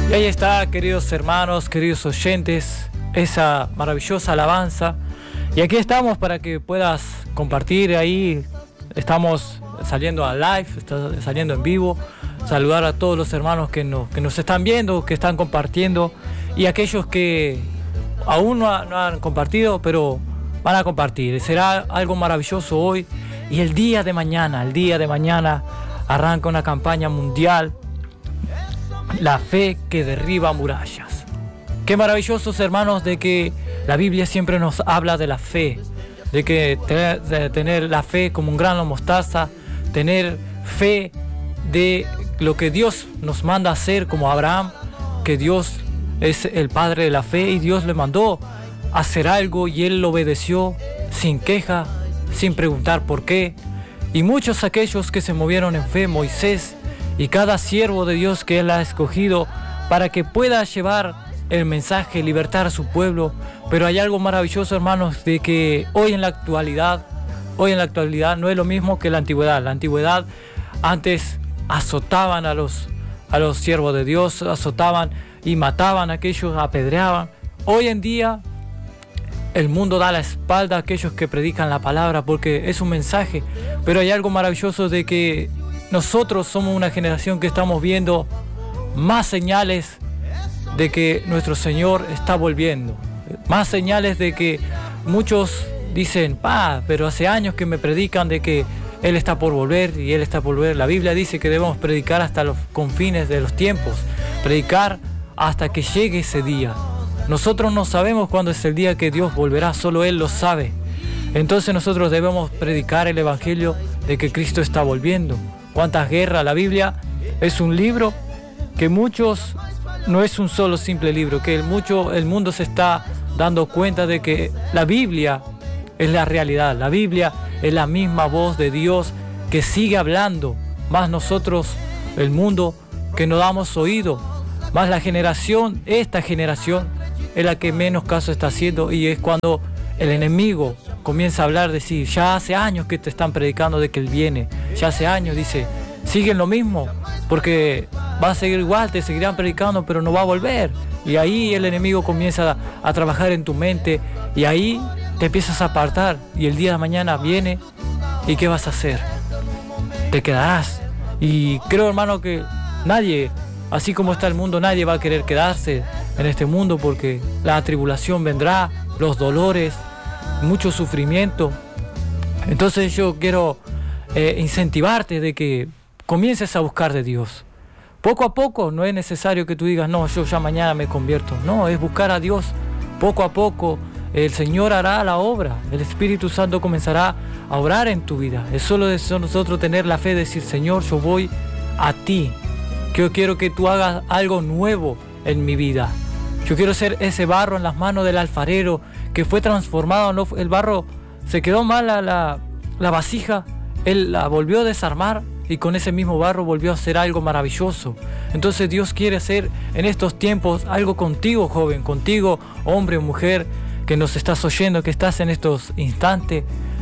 Y ahí está, queridos hermanos, queridos oyentes, esa maravillosa alabanza. Y aquí estamos para que puedas compartir ahí. Estamos saliendo a live, está saliendo en vivo. Saludar a todos los hermanos que nos están viendo, que están compartiendo. Y aquellos que aún no han compartido, pero van a compartir. Será algo maravilloso hoy. Y el día de mañana arranca una campaña mundial. La fe que derriba murallas. Qué maravillosos, hermanos, de que la Biblia siempre nos habla de la fe, de que tener la fe como un grano de mostaza, tener fe de lo que Dios nos manda a hacer, como Abraham, que Dios es el padre de la fe y Dios le mandó a hacer algo y él lo obedeció sin queja, sin preguntar por qué. Y muchos aquellos que se movieron en fe, Moisés y cada siervo de Dios que Él ha escogido para que pueda llevar el mensaje, libertar a su pueblo. Pero hay algo maravilloso, hermanos, de que hoy en la actualidad no es lo mismo que la antigüedad. La antigüedad antes azotaban a los siervos de Dios, azotaban y mataban a aquellos, apedreaban. Hoy en día el mundo da la espalda a aquellos que predican la palabra porque es un mensaje. Pero hay algo maravilloso de que nosotros somos una generación que estamos viendo más señales de que nuestro Señor está volviendo. Más señales de que muchos dicen, pero hace años que me predican de que Él está por volver y Él está por volver. La Biblia dice que debemos predicar hasta los confines de los tiempos. Predicar hasta que llegue ese día. Nosotros no sabemos cuándo es el día que Dios volverá, solo Él lo sabe. Entonces nosotros debemos predicar el Evangelio de que Cristo está volviendo. ¿Cuántas guerras? La Biblia es un libro que muchos, no es un solo simple libro, que el mundo se está dando cuenta de que la Biblia es la realidad. La Biblia es la misma voz de Dios que sigue hablando. Más nosotros, el mundo, que no damos oído. Más esta generación es la que menos caso está haciendo, y es cuando el enemigo comienza a hablar, decir, ya hace años que te están predicando de que Él viene, ya hace años, dice, siguen lo mismo, porque va a seguir igual, te seguirán predicando, pero no va a volver. Y ahí el enemigo comienza a trabajar en tu mente, y ahí te empiezas a apartar, y el día de mañana viene, ¿y qué vas a hacer? Te quedarás. Y creo, hermano, que nadie, así como está el mundo, nadie va a querer quedarse en este mundo, porque la tribulación vendrá, los dolores, mucho sufrimiento. Entonces yo quiero incentivarte de que comiences a buscar de Dios. Poco a poco, no es necesario que tú digas, no, yo ya mañana me convierto. No, es buscar a Dios. Poco a poco el Señor hará la obra. El Espíritu Santo comenzará a obrar en tu vida. Es solo de nosotros tener la fe de decir, Señor, yo voy a ti. Yo quiero que tú hagas algo nuevo en mi vida. Yo quiero ser ese barro en las manos del alfarero que fue transformado. No, el barro se quedó mal, la vasija, Él la volvió a desarmar y con ese mismo barro volvió a hacer algo maravilloso. Entonces Dios quiere hacer en estos tiempos algo contigo, joven, contigo, hombre o mujer, que nos estás oyendo, que estás en estos instantes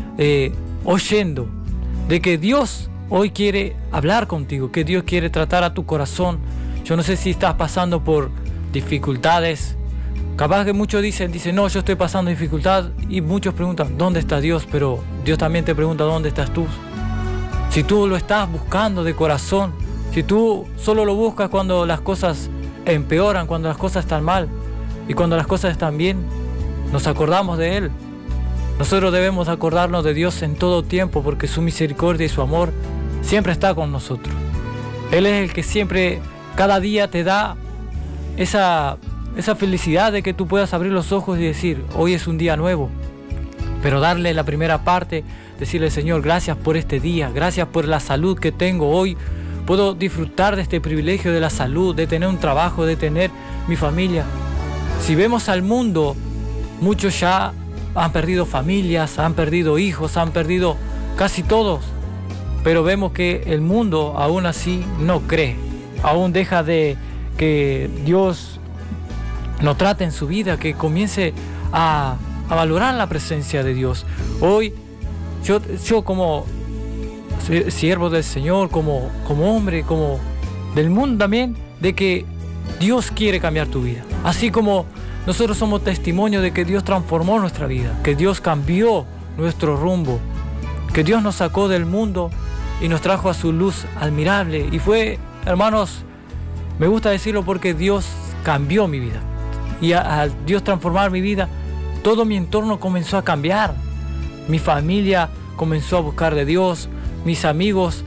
oyendo, de que Dios hoy quiere hablar contigo, que Dios quiere tratar a tu corazón. Yo no sé si estás pasando por dificultades. Capaz que muchos dicen, no, yo estoy pasando dificultad, y muchos preguntan, ¿dónde está Dios? Pero Dios también te pregunta, ¿dónde estás tú? Si tú lo estás buscando de corazón, si tú solo lo buscas cuando las cosas empeoran, cuando las cosas están mal, y cuando las cosas están bien, nos acordamos de Él. Nosotros debemos acordarnos de Dios en todo tiempo, porque su misericordia y su amor siempre está con nosotros. Él es el que siempre, cada día te da esa felicidad de que tú puedas abrir los ojos y decir, hoy es un día nuevo. Pero darle la primera parte, decirle, Señor, gracias por este día, gracias por la salud que tengo hoy. Puedo disfrutar de este privilegio de la salud, de tener un trabajo, de tener mi familia. Si vemos al mundo, muchos ya han perdido familias, han perdido hijos, han perdido casi todos. Pero vemos que el mundo aún así no cree, aún deja de que Dios no trate en su vida, que comience a valorar la presencia de Dios. Hoy yo como siervo del Señor, como hombre, como del mundo también, de que Dios quiere cambiar tu vida. Así como nosotros somos testimonio de que Dios transformó nuestra vida, que Dios cambió nuestro rumbo, que Dios nos sacó del mundo y nos trajo a su luz admirable. Y fue, hermanos, me gusta decirlo porque Dios cambió mi vida. Y al Dios transformar mi vida, todo mi entorno comenzó a cambiar. Mi familia comenzó a buscar de Dios. Mis amigos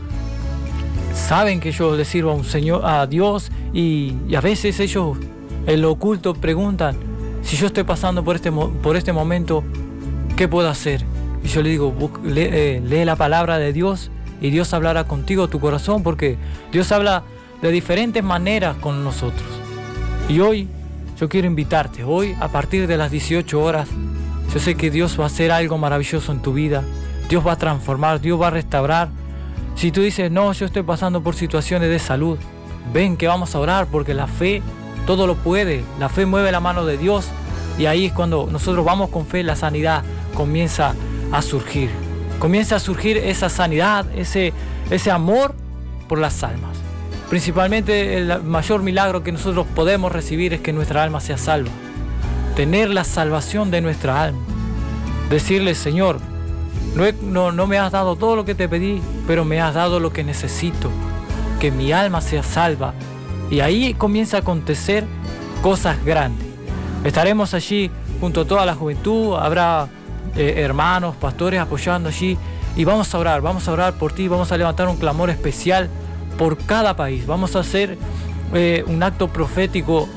saben que yo les sirvo a Dios y a veces ellos en lo oculto preguntan: si yo estoy pasando por este momento, ¿qué puedo hacer? Y yo le digo: lee la palabra de Dios y Dios hablará contigo a tu corazón, porque Dios habla de diferentes maneras con nosotros. Y hoy yo quiero invitarte, hoy a partir de las 18 horas, yo sé que Dios va a hacer algo maravilloso en tu vida. Dios va a transformar, Dios va a restaurar. Si tú dices: no, yo estoy pasando por situaciones de salud, ven que vamos a orar, porque la fe todo lo puede. La fe mueve la mano de Dios y ahí es cuando nosotros vamos con fe, la sanidad comienza a surgir. Comienza a surgir esa sanidad, ese amor por las almas. Principalmente el mayor milagro que nosotros podemos recibir es que nuestra alma sea salva. Tener la salvación de nuestra alma. Decirle: Señor, no me has dado todo lo que te pedí, pero me has dado lo que necesito. Que mi alma sea salva. Y ahí comienza a acontecer cosas grandes. Estaremos allí junto a toda la juventud. Habrá hermanos, pastores apoyando allí. Y vamos a orar por ti. Vamos a levantar un clamor especial por cada país. Vamos a hacer un acto profético,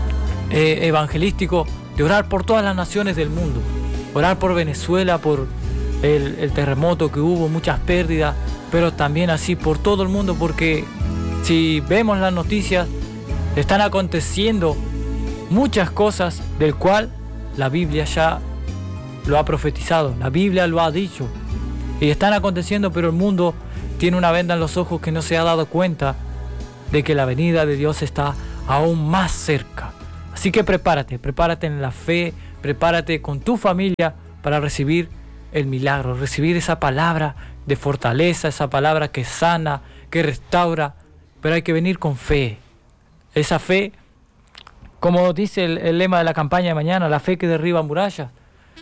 evangelístico, de orar por todas las naciones del mundo. Orar por Venezuela, por el terremoto que hubo, muchas pérdidas, pero también así por todo el mundo, porque si vemos las noticias, están aconteciendo muchas cosas del cual la Biblia ya lo ha profetizado, la Biblia lo ha dicho, y están aconteciendo, pero el mundo tiene una venda en los ojos que no se ha dado cuenta de que la venida de Dios está aún más cerca. Así que prepárate en la fe, prepárate con tu familia para recibir el milagro, recibir esa palabra de fortaleza, esa palabra que sana, que restaura, pero hay que venir con fe. Esa fe, como dice el lema de la campaña de mañana, la fe que derriba murallas.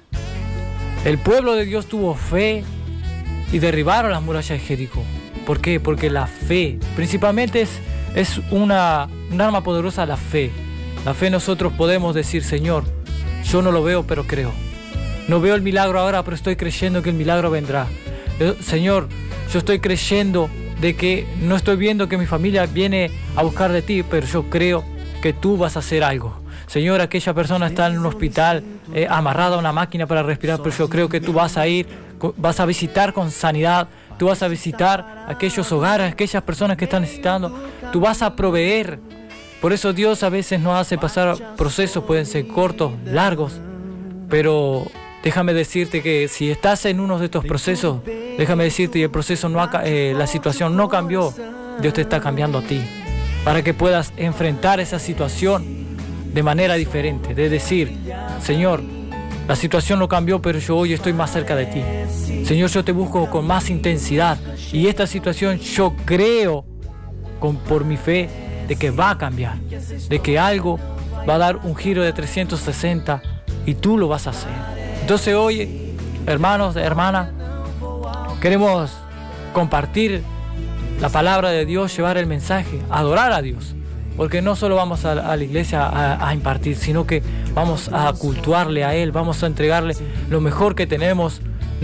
El pueblo de Dios tuvo fe y derribaron las murallas de Jericó. ¿Por qué? Porque la fe, principalmente es un arma poderosa, la fe. La fe, nosotros podemos decir: Señor, yo no lo veo, pero creo. No veo el milagro ahora, pero estoy creyendo que el milagro vendrá. Señor, yo estoy creyendo de que no estoy viendo que mi familia viene a buscar de ti, pero yo creo que tú vas a hacer algo. Señor, aquella persona está en un hospital, amarrada a una máquina para respirar, pero yo creo que tú vas a ir, vas a visitar con sanidad, tú vas a visitar aquellos hogares, aquellas personas que están necesitando, tú vas a proveer. Por eso Dios a veces nos hace pasar procesos, pueden ser cortos, largos, pero déjame decirte que si estás en uno de estos procesos, déjame decirte, y el proceso la situación no cambió, Dios te está cambiando a ti, para que puedas enfrentar esa situación de manera diferente, de decir: Señor, la situación no cambió, pero yo hoy estoy más cerca de ti. Señor, yo te busco con más intensidad, y esta situación yo creo por mi fe de que va a cambiar, de que algo va a dar un giro de 360 y tú lo vas a hacer. Entonces hoy, hermanos, hermanas, queremos compartir la palabra de Dios, llevar el mensaje, adorar a Dios, porque no solo vamos a la iglesia a impartir, sino que vamos a cultuarle a Él, vamos a entregarle lo mejor que tenemos.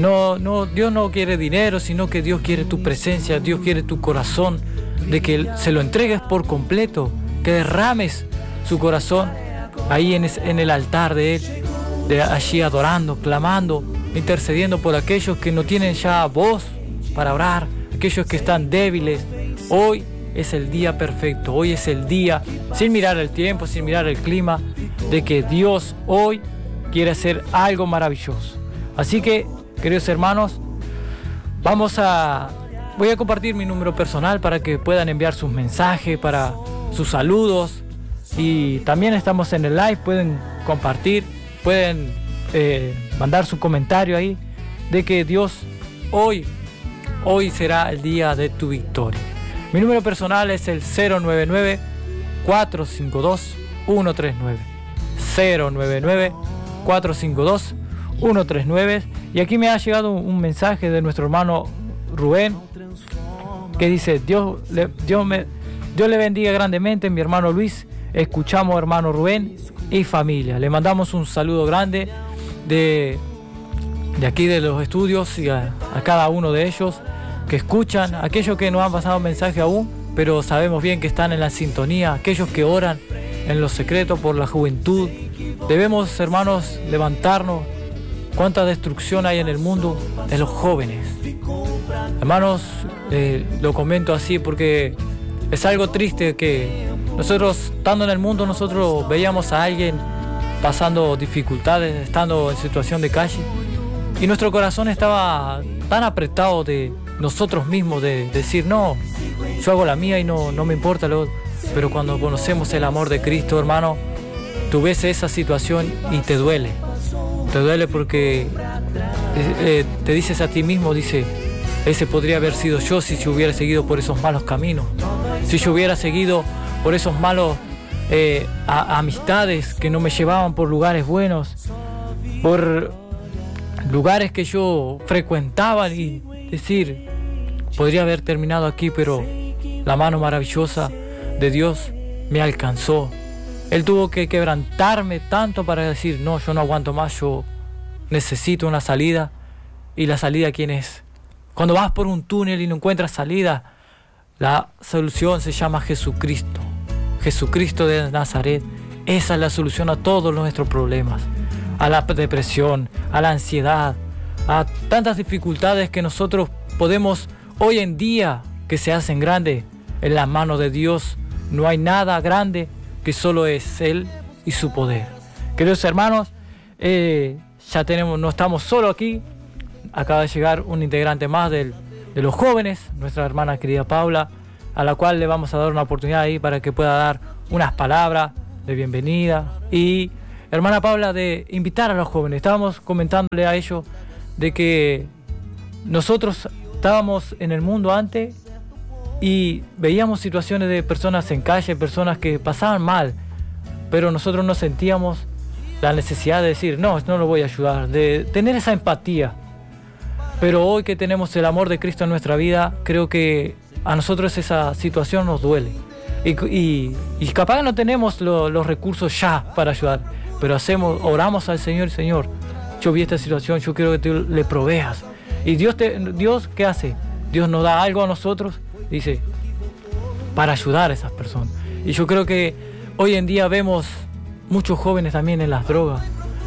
Dios no quiere dinero, sino que Dios quiere tu presencia, Dios quiere tu corazón, de que se lo entregues por completo, que derrames su corazón ahí en el altar de Él, de allí adorando, clamando, intercediendo por aquellos que no tienen ya voz para orar, aquellos que están débiles. Hoy es el día perfecto, hoy es el día, sin mirar el tiempo, sin mirar el clima, de que Dios hoy quiere hacer algo maravilloso. Así que, queridos hermanos, voy a compartir mi número personal para que puedan enviar sus mensajes, para sus saludos, y también estamos en el live, pueden compartir, pueden mandar su comentario ahí, de que Dios hoy será el día de tu victoria. Mi número personal es el 099-452-139. 099-452-139. Y aquí me ha llegado un mensaje de nuestro hermano Rubén, que dice: Dios le bendiga grandemente, mi hermano Luis. Escuchamos, hermano Rubén y familia. Le mandamos un saludo grande de aquí de los estudios y a cada uno de ellos que escuchan, aquellos que no han pasado mensaje aún, pero sabemos bien que están en la sintonía, aquellos que oran en lo secreto por la juventud. Debemos, hermanos, levantarnos. Cuánta destrucción hay en el mundo de los jóvenes. Hermanos, lo comento así porque es algo triste que nosotros, estando en el mundo, nosotros veíamos a alguien pasando dificultades, estando en situación de calle, y nuestro corazón estaba tan apretado de nosotros mismos, de decir: no, yo hago la mía y no me importa lo otro. Pero cuando conocemos el amor de Cristo, hermano, tú ves esa situación y te duele. Te duele porque te dices a ti mismo, dice: ese podría haber sido yo si yo hubiera seguido por esos malos caminos, si yo hubiera seguido por esos malos amistades que no me llevaban por lugares buenos, por lugares que yo frecuentaba, y decir: podría haber terminado aquí, pero la mano maravillosa de Dios me alcanzó. Él tuvo que quebrantarme tanto para decir: no, yo no aguanto más, yo necesito una salida. ¿Y la salida quién es? Cuando vas por un túnel y no encuentras salida, la solución se llama Jesucristo. Jesucristo de Nazaret. Esa es la solución a todos nuestros problemas. A la depresión, a la ansiedad, a tantas dificultades que nosotros podemos hoy en día, que se hacen grandes. En las manos de Dios no hay nada grande, que solo es Él y su poder. Queridos hermanos, no estamos solo aquí. Acaba de llegar un integrante más de los jóvenes, nuestra hermana querida Paula, a la cual le vamos a dar una oportunidad ahí para que pueda dar unas palabras de bienvenida. Y hermana Paula, de invitar a los jóvenes. Estábamos comentándole a ellos de que nosotros estábamos en el mundo antes y veíamos situaciones de personas en calle, personas que pasaban mal, pero nosotros no sentíamos la necesidad de decir: no lo voy a ayudar, de tener esa empatía. Pero hoy que tenemos el amor de Cristo en nuestra vida, creo que a nosotros esa situación nos duele. Y capaz que no tenemos los recursos ya para ayudar, pero oramos al Señor: Señor, yo vi esta situación, yo quiero que tú le proveas. Y Dios, ¿qué hace? Dios nos da algo a nosotros, dice, para ayudar a esas personas. Y yo creo que hoy en día vemos muchos jóvenes también en las drogas.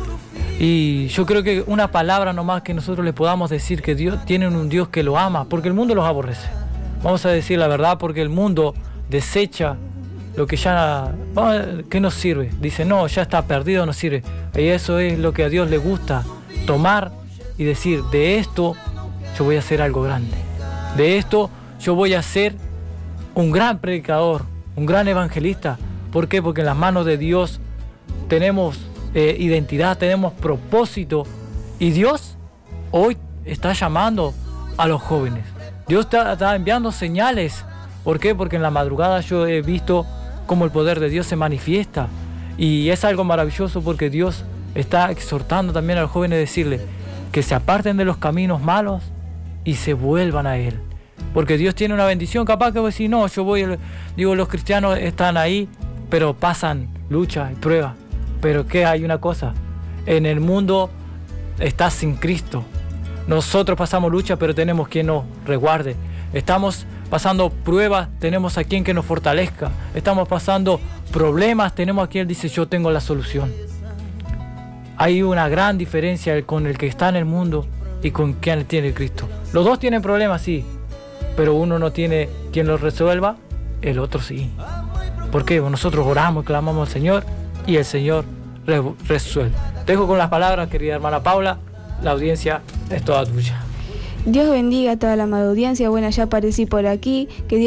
Y yo creo que una palabra nomás que nosotros le podamos decir, que Dios tiene un Dios que lo ama, porque el mundo los aborrece. Vamos a decir la verdad, porque el mundo desecha lo que ya, ¿qué nos sirve? Dice: no, ya está perdido, no sirve. Y eso es lo que a Dios le gusta, tomar y decir: de esto yo voy a hacer algo grande. De esto yo voy a ser un gran predicador, un gran evangelista. ¿Por qué? Porque en las manos de Dios tenemos identidad, tenemos propósito, y Dios hoy está llamando a los jóvenes. Dios está enviando señales. ¿Por qué? Porque en la madrugada yo he visto cómo el poder de Dios se manifiesta, y es algo maravilloso, porque Dios está exhortando también a los jóvenes, decirles que se aparten de los caminos malos y se vuelvan a Él, porque Dios tiene una bendición. Capaz que vos decís: no, los cristianos están ahí, pero pasan lucha y prueba. Pero que hay una cosa: en el mundo está sin Cristo. Nosotros pasamos lucha, pero tenemos quien nos resguarde. Estamos pasando pruebas, tenemos a quien que nos fortalezca. Estamos pasando problemas, tenemos a quien dice: yo tengo la solución. Hay una gran diferencia con el que está en el mundo y con quien tiene Cristo. Los dos tienen problemas, sí, pero uno no tiene quien los resuelva, el otro sí. ¿Por qué? Nosotros oramos y clamamos al Señor, y el Señor resuelve. Te dejo con las palabras, querida hermana Paula. La audiencia es toda tuya. Dios bendiga a toda la amada audiencia. Bueno, ya aparecí por aquí. Que Dios bendiga.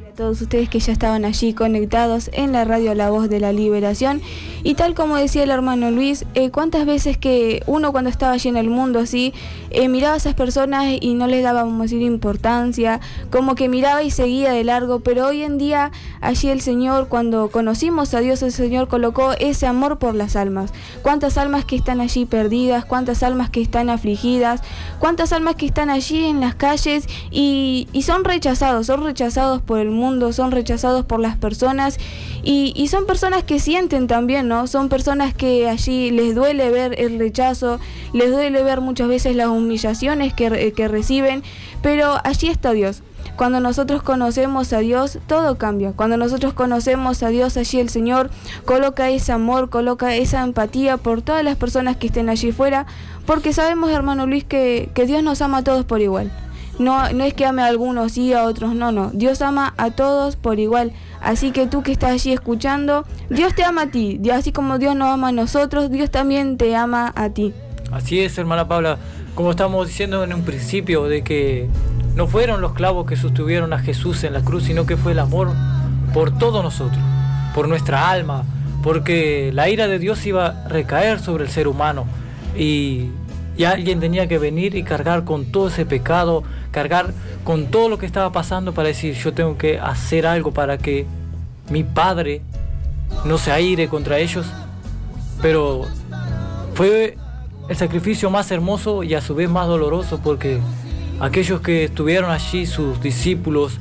Todos ustedes que ya estaban allí conectados en la radio La Voz de la Liberación. Y tal como decía el hermano Luis, cuántas veces que uno cuando estaba allí en el mundo así, miraba a esas personas y no les daba, vamos a decir, importancia, como que miraba y seguía de largo, pero hoy en día allí el Señor, cuando conocimos a Dios, el Señor colocó ese amor por las almas. Cuántas almas que están allí perdidas, cuántas almas que están afligidas, cuántas almas que están allí en las calles y son rechazados por el mundo, son rechazados por las personas y son personas que sienten también, ¿no? Son personas que allí les duele ver el rechazo, les duele ver muchas veces las humillaciones que reciben, pero allí está Dios. Cuando nosotros conocemos a Dios, todo cambia. Cuando nosotros conocemos a Dios, allí el Señor coloca ese amor, coloca esa empatía por todas las personas que estén allí fuera, porque sabemos, hermano Luis, que Dios nos ama a todos por igual. No es que ame a algunos sí, a otros no. Dios ama a todos por igual. Así que tú que estás allí escuchando, Dios te ama a ti. Así como Dios nos ama a nosotros, Dios también te ama a ti. Así es, hermana Paula. Como estamos diciendo en un principio, de que no fueron los clavos que sostuvieron a Jesús en la cruz, sino que fue el amor por todos nosotros, por nuestra alma, porque la ira de Dios iba a recaer sobre el ser humano y alguien tenía que venir y cargar con todo ese pecado, cargar con todo lo que estaba pasando para decir, yo tengo que hacer algo para que mi Padre no se aire contra ellos. Pero fue el sacrificio más hermoso y a su vez más doloroso, porque aquellos que estuvieron allí, sus discípulos,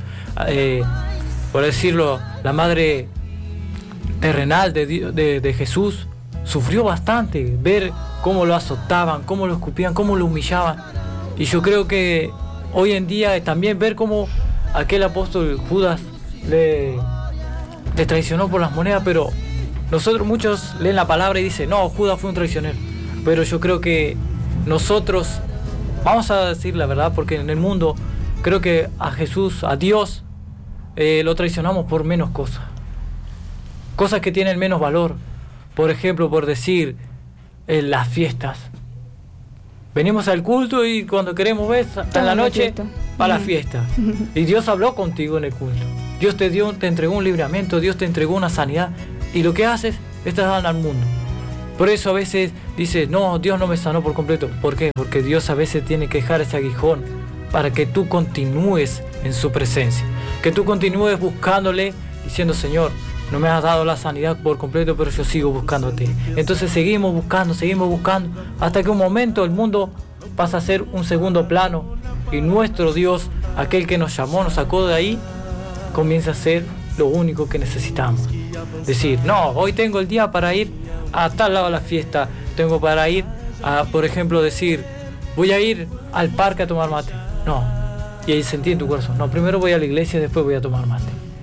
por decirlo, la madre terrenal de Jesús, sufrió bastante ver cómo lo azotaban, cómo lo escupían, cómo lo humillaban. Y yo creo que hoy en día también ver cómo aquel apóstol Judas le traicionó por las monedas, pero nosotros muchos leen la palabra y dicen, no, Judas fue un traicionero. Pero yo creo que nosotros, vamos a decir la verdad, porque en el mundo creo que a Jesús, a Dios, lo traicionamos por menos cosas. Cosas que tienen menos valor. Por ejemplo, por decir, las fiestas. Venimos al culto y cuando queremos ver hasta en la noche para la fiesta. Y Dios habló contigo en el culto. Dios te entregó un libramiento, Dios te entregó una sanidad. Y lo que haces, estás dando al mundo. Por eso a veces dices, no, Dios no me sanó por completo. ¿Por qué? Porque Dios a veces tiene que dejar ese aguijón para que tú continúes en su presencia. Que tú continúes buscándole, diciendo, Señor, no me has dado la sanidad por completo, pero yo sigo buscándote. Entonces seguimos buscando, hasta que un momento el mundo pasa a ser un segundo plano y nuestro Dios, aquel que nos llamó, nos sacó de ahí, comienza a ser lo único que necesitamos. Decir, no, hoy tengo el día para ir a tal lado de la fiesta, tengo para ir a, por ejemplo, decir, voy a ir al parque a tomar mate. No, y ahí sentí en tu corazón, no, primero voy a la iglesia, después voy a tomar mate.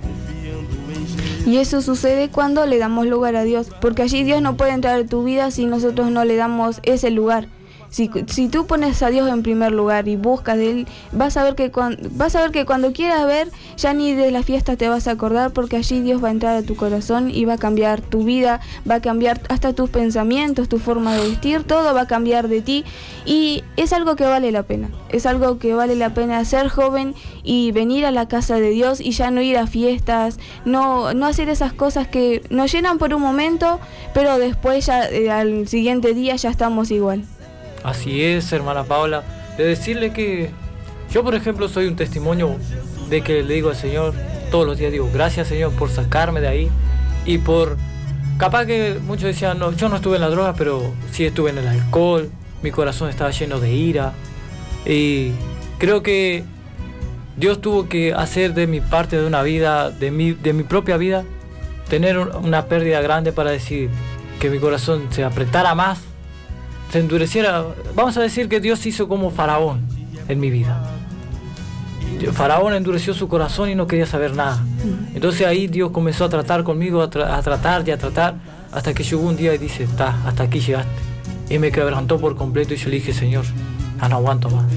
Y eso sucede cuando le damos lugar a Dios, porque allí Dios no puede entrar en tu vida si nosotros no le damos ese lugar. Si tú pones a Dios en primer lugar y buscas de Él, vas a ver que cuando quieras ver, ya ni de la fiesta te vas a acordar, porque allí Dios va a entrar a tu corazón y va a cambiar tu vida, va a cambiar hasta tus pensamientos, tu forma de vestir, todo va a cambiar de ti. Y es algo que vale la pena, ser joven y venir a la casa de Dios y ya no ir a fiestas, no hacer esas cosas que nos llenan por un momento, pero después ya al siguiente día ya estamos igual. Así es, hermana Paula, de decirle que yo, por ejemplo, soy un testimonio de que le digo al Señor, todos los días digo, gracias Señor por sacarme de ahí y por, capaz que muchos decían, no, yo no estuve en la droga, pero sí estuve en el alcohol, mi corazón estaba lleno de ira y creo que Dios tuvo que hacer de mi parte de una vida, de mi propia vida, tener una pérdida grande para decir que mi corazón se apretara más, se endureciera. Vamos a decir que Dios hizo como Faraón en mi vida. Faraón endureció su corazón y no quería saber nada. Entonces ahí Dios comenzó a tratar conmigo, a tratar, hasta que llegó un día y dice, hasta aquí llegaste. Y me quebrantó por completo y yo le dije, Señor, no aguanto más.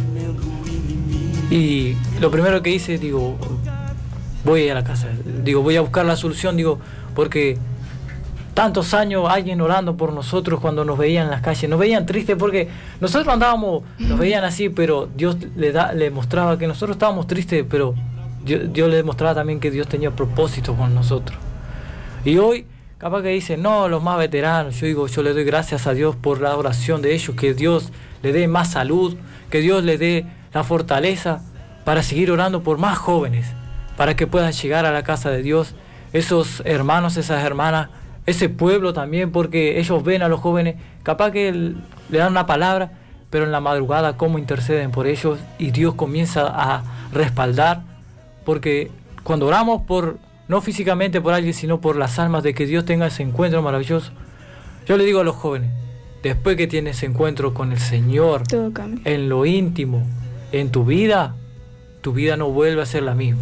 Y lo primero que hice, digo, voy a la casa, voy a buscar la solución, porque tantos años alguien orando por nosotros cuando nos veían en las calles, nos veían tristes porque nosotros andábamos, nos veían así, pero Dios le mostraba que nosotros estábamos tristes, pero Dios le demostraba también que Dios tenía propósito con nosotros. Y hoy, capaz que dicen, no, los más veteranos, yo le doy gracias a Dios por la oración de ellos, que Dios le dé más salud, que Dios le dé la fortaleza para seguir orando por más jóvenes, para que puedan llegar a la casa de Dios, esos hermanos, esas hermanas, ese pueblo también, porque ellos ven a los jóvenes, capaz que le dan una palabra, pero en la madrugada cómo interceden por ellos y Dios comienza a respaldar, porque cuando oramos no físicamente por alguien, sino por las almas, de que Dios tenga ese encuentro maravilloso. Yo le digo a los jóvenes, después que tienes ese encuentro con el Señor, en lo íntimo, en tu vida no vuelve a ser la misma.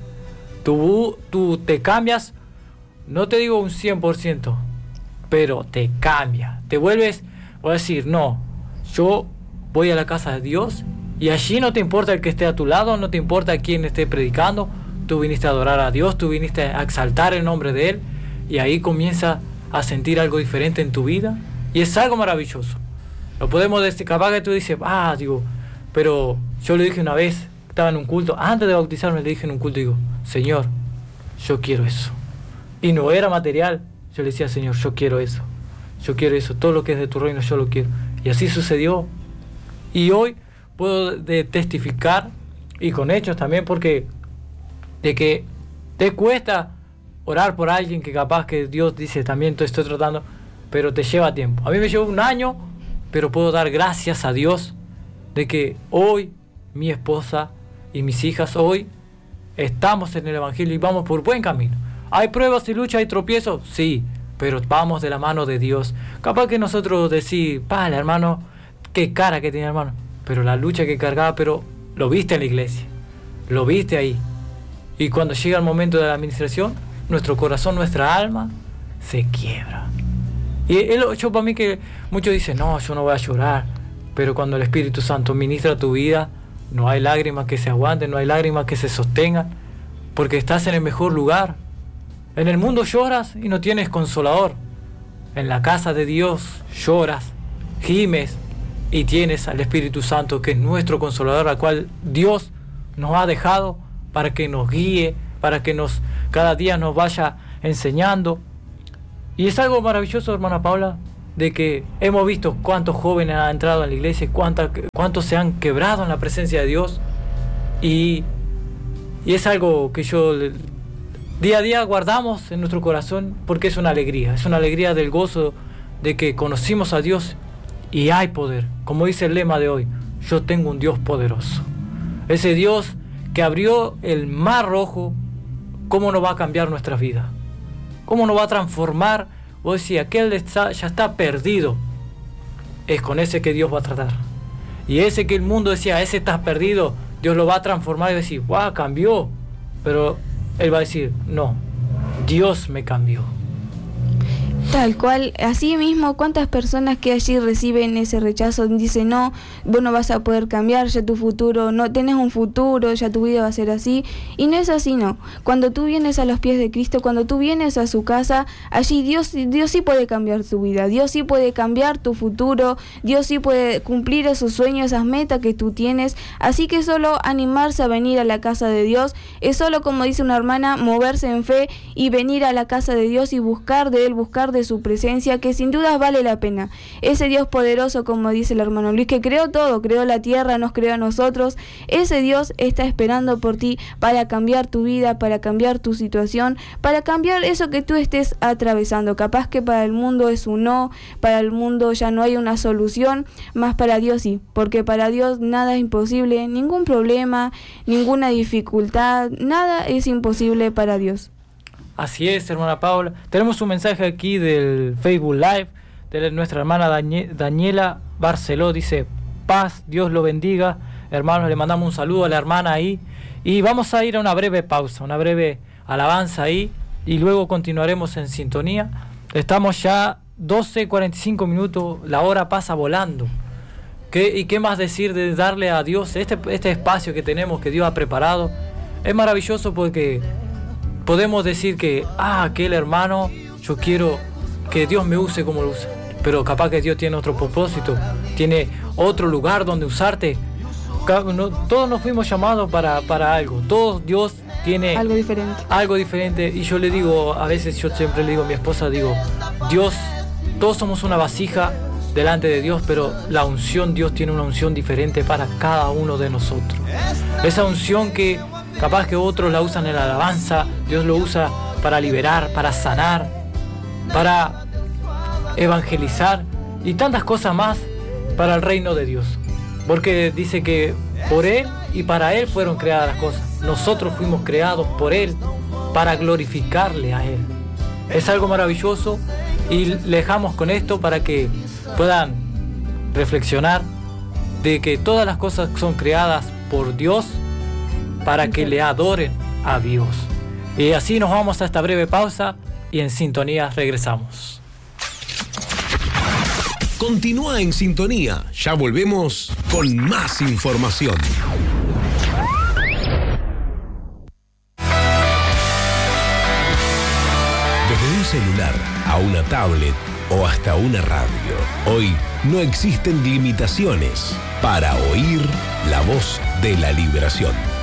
Tú te cambias, no te digo un 100%, pero te cambia. Te vuelves, voy a decir, no, yo voy a la casa de Dios y allí no te importa el que esté a tu lado, no te importa quién esté predicando, tú viniste a adorar a Dios, tú viniste a exaltar el nombre de Él, y ahí comienza a sentir algo diferente en tu vida y es algo maravilloso. Lo podemos decir, capaz que tú dices, pero yo le dije una vez, estaba en un culto, antes de bautizarme le dije en un culto, digo, Señor, yo quiero eso. Y no era material, yo le decía, Señor, yo quiero eso, todo lo que es de tu reino yo lo quiero. Y así sucedió. Y hoy puedo testificar, y con hechos también, porque de que te cuesta orar por alguien que capaz que Dios dice, también te estoy tratando, pero te lleva tiempo. A mí me llevó un año, pero puedo dar gracias a Dios de que hoy mi esposa y mis hijas hoy estamos en el Evangelio y vamos por buen camino. ¿Hay pruebas y luchas, hay tropiezos? Sí, pero vamos de la mano de Dios. Capaz que nosotros decimos, hermano, qué cara que tiene hermano, pero la lucha que cargaba, pero lo viste en la iglesia, lo viste ahí. Y cuando llega el momento de la administración, nuestro corazón, nuestra alma se quiebra. Y yo para mí, que muchos dicen, no, yo no voy a llorar, pero cuando el Espíritu Santo ministra tu vida, no hay lágrimas que se aguanten, no hay lágrimas que se sostengan, porque estás en el mejor lugar. En el mundo lloras y no tienes consolador. En la casa de Dios lloras, gimes y tienes al Espíritu Santo, que es nuestro consolador, al cual Dios nos ha dejado para que nos guíe, para que cada día nos vaya enseñando. Y es algo maravilloso, hermana Paula, de que hemos visto cuántos jóvenes han entrado en la iglesia, cuántos se han quebrado en la presencia de Dios, y es algo que día a día guardamos en nuestro corazón, porque es una alegría del gozo de que conocimos a Dios y hay poder. Como dice el lema de hoy, yo tengo un Dios poderoso. Ese Dios que abrió el mar rojo, ¿cómo no va a cambiar nuestras vidas? ¿Cómo no va a transformar? Vos decís, aquel ya está perdido. Es con ese que Dios va a tratar. Y ese que el mundo decía, ese está perdido, Dios lo va a transformar y va a decir, ¡guau, cambió! Pero Él va a decir, no, Dios me cambió. Tal cual, así mismo, cuántas personas que allí reciben ese rechazo dicen, no, vos no vas a poder cambiar, ya tu futuro, no tenés un futuro, ya tu vida va a ser así, y no es así, no. Cuando tú vienes a los pies de Cristo, cuando tú vienes a su casa, allí Dios sí puede cambiar tu vida, Dios sí puede cambiar tu futuro, Dios sí puede cumplir esos sueños, esas metas que tú tienes, así que solo animarse a venir a la casa de Dios, es solo, como dice una hermana, moverse en fe y venir a la casa de Dios y buscar de Él, buscar de su presencia, que sin duda vale la pena. Ese Dios poderoso, como dice el hermano Luis, que creó todo, creó la tierra, nos creó a nosotros, ese Dios está esperando por ti para cambiar tu vida, para cambiar tu situación, para cambiar eso que tú estés atravesando. Capaz que para el mundo es un no, para el mundo ya no hay una solución, más para Dios sí, porque para Dios nada es imposible, ningún problema, ninguna dificultad, nada es imposible para Dios. Así es, hermana Paula. Tenemos un mensaje aquí del Facebook Live de nuestra hermana Daniela Barceló. Dice, paz, Dios lo bendiga. Hermanos, le mandamos un saludo a la hermana ahí. Y vamos a ir a una breve pausa, una breve alabanza ahí. Y luego continuaremos en sintonía. Estamos ya 12:45 minutos. La hora pasa volando. ¿Y qué más decir de darle a Dios este espacio que tenemos, que Dios ha preparado? Es maravilloso porque podemos decir que, aquel hermano, yo quiero que Dios me use como lo usa. Pero capaz que Dios tiene otro propósito, tiene otro lugar donde usarte. Todos nos fuimos llamados para algo. Todos Dios tiene algo diferente. Y yo le digo, a veces yo siempre le digo a mi esposa, digo, Dios, todos somos una vasija delante de Dios, pero la unción, Dios tiene una unción diferente para cada uno de nosotros. Esa unción que capaz que otros la usan en la alabanza, Dios lo usa para liberar, para sanar, para evangelizar y tantas cosas más para el reino de Dios. Porque dice que por Él y para Él fueron creadas las cosas. Nosotros fuimos creados por Él para glorificarle a Él. Es algo maravilloso y le dejamos con esto para que puedan reflexionar de que todas las cosas son creadas por Dios para que le adoren a Dios. Y así nos vamos a esta breve pausa y en sintonía regresamos. Continúa en sintonía, ya volvemos con más información. Desde un celular a una tablet o hasta una radio, hoy no existen limitaciones para oír la voz de la liberación.